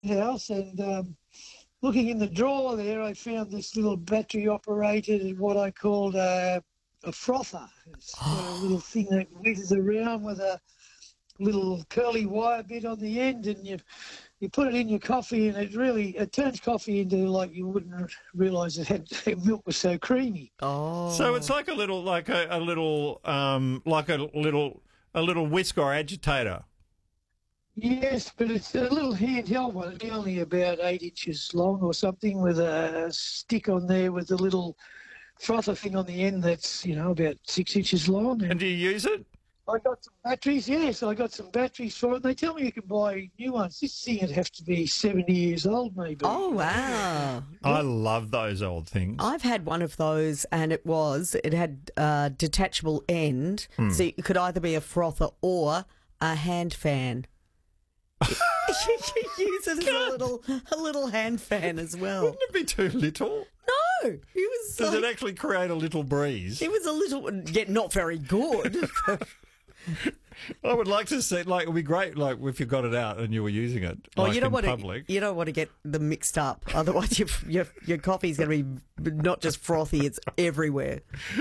house, and looking in the drawer there, I found this little battery-operated, what I called a frother. It's got a little thing that whizzes around with a little curly wire bit on the end, and you put it in your coffee, and it turns coffee into, like, you wouldn't realise milk was so creamy. Oh. So it's like a little whisk or agitator. Yes, but it's a little handheld one. It's only about 8 inches long or something, with a stick on there with a little frother thing on the end that's, about 6 inches long. And do you use it? I got some batteries, yes. I got some batteries for it. They tell me you can buy new ones. This thing would have to be 70 years old, maybe. Oh, wow. I love those old things. I've had one of those, and it had a detachable end, so it could either be a frother or a hand fan. You could use it as a little hand fan as well. Wouldn't it be too little? No, it was. Does it actually create a little breeze? It was a little, yet not very good. I would like to see, it would be great, if you got it out and you were using it, you don't in want public. You don't want to get them mixed up. Otherwise, your coffee's going to be not just frothy; it's everywhere.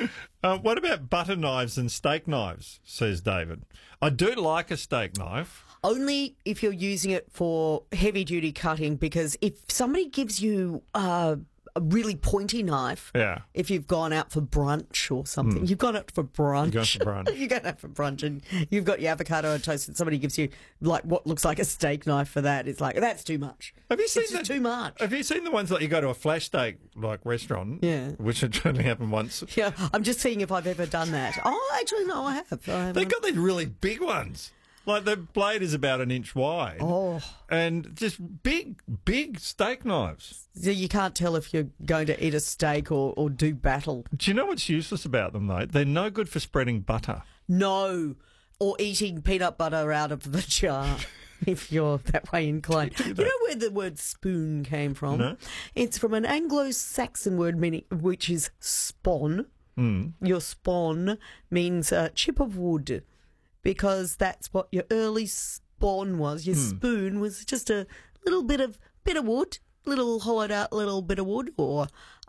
What about butter knives and steak knives? Says David. I do like a steak knife. Only if you're using it for heavy duty cutting, because if somebody gives you a really pointy knife, if you've gone out for brunch or something, you've gone out for brunch. You're going out for brunch and you've got your avocado on toast and somebody gives you what looks like a steak knife for that. It's like, that's too much. Have you seen it's too much. Have you seen the ones that you go to a flash steak restaurant? Yeah. Which had only happened once. Yeah, I'm just seeing if I've ever done that. Oh, actually, no, I have. They've got these really big ones. Like the blade is about an inch wide. Oh. And just big steak knives. So you can't tell if you're going to eat a steak or do battle. Do you know what's useless about them, though? They're no good for spreading butter. No. Or eating peanut butter out of the jar, if you're that way inclined. You know where the word spoon came from? No. It's from an Anglo-Saxon word which is spawn. Your spawn means a chip of wood, because that's what your early spawn was. Your spoon was just a little bit of wood, little hollowed out little bit of wood, or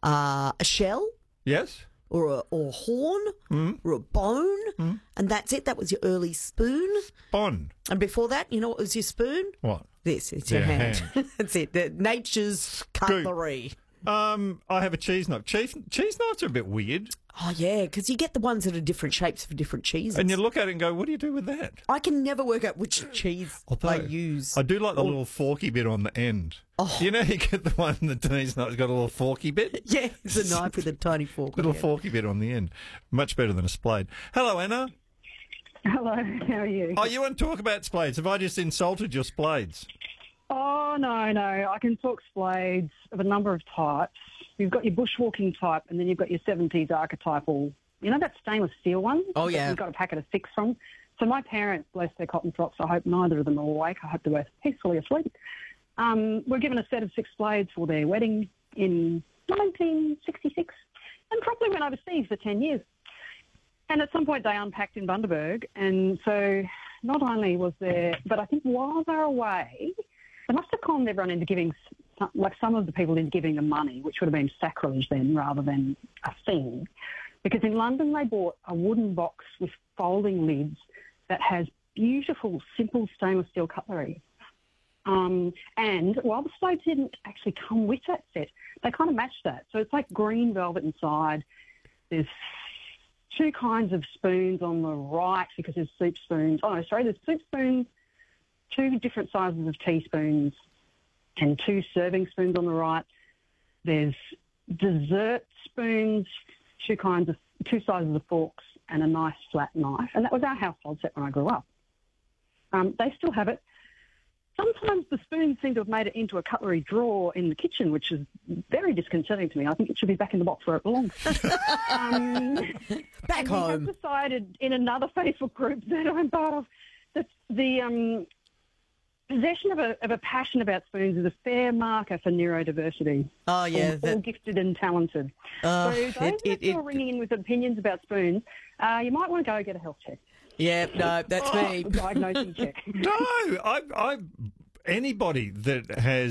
a shell. Yes. Or a horn, or a bone, and that's it. That was your early spoon. Bon. And before that, you know what was your spoon? What? This, it's your hand. That's it. Nature's cutlery. I have a cheese knife. Cheese knives are a bit weird. Oh, yeah, because you get the ones that are different shapes for different cheeses. And you look at it and go, what do you do with that? I can never work out which cheese I use. I do like the little forky bit on the end. Oh. You know, you get the one that Denise knife's got a little forky bit? Yeah, it's a knife with a tiny fork. Little forky bit on the end. Much better than a splade. Hello, Anna. Hello, how are you? Oh, you want to talk about splades? Have I just insulted your splades? Oh, no. I can talk splades of a number of types. You've got your bushwalking type, and then you've got your 70s archetypal. You know that stainless steel one? Oh, yeah. You've got a packet of 6 from. So my parents, bless their cotton socks, I hope neither of them are awake. I hope they're both peacefully asleep. Were given a set of 6 blades for their wedding in 1966 and probably went overseas for 10 years. And at some point they unpacked in Bundaberg, and so not only was there, but I think while they were away, they must have conned everyone into giving, like some of the people into giving them money, which would have been sacrilege then rather than a thing. Because in London they bought a wooden box with folding lids that has beautiful, simple stainless steel cutlery. And while the splades didn't actually come with that set, they kind of matched that. So it's like green velvet inside. There's 2 kinds of spoons on the right because there's soup spoons. Oh, no, sorry, there's soup spoons, 2 different sizes of teaspoons, and 2 serving spoons on the right. There's dessert spoons, 2 sizes of forks, and a nice flat knife. And that was our household set when I grew up. They still have it. Sometimes the spoons seem to have made it into a cutlery drawer in the kitchen, which is very disconcerting to me. I think it should be back in the box where it belongs. Back home. We have decided in another Facebook group that I'm part of that the possession of a passion about spoons is a fair marker for neurodiversity. Oh, yeah. All gifted and talented. So those who are ringing in with opinions about spoons, you might want to go get a health check. Yeah, no, that's me. Diagnosing check. No, anybody that has